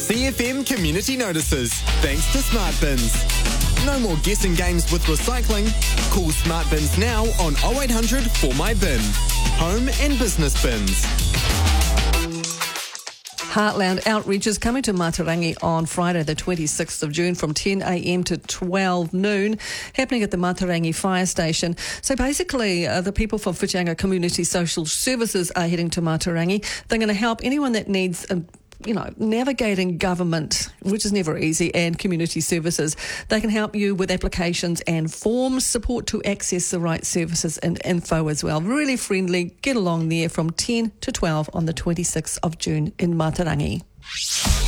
CFM Community Notices, thanks to Smart Bins. No more guessing games with recycling. Call Smart Bins now on 0800 For My Bin. Home and business bins. Heartland Outreach is coming to Matarangi on Friday the 26th of June from 10am to 12 noon, happening at the Matarangi Fire Station. So basically, the people from Whitianga Community Social Services are heading to Matarangi. They're going to help anyone that needs navigating government, which is never easy, and community services. They can help you with applications and forms, support to access the right services and info as well. Really friendly. Get along there from 10 to 12 on the 26th of June in Matarangi.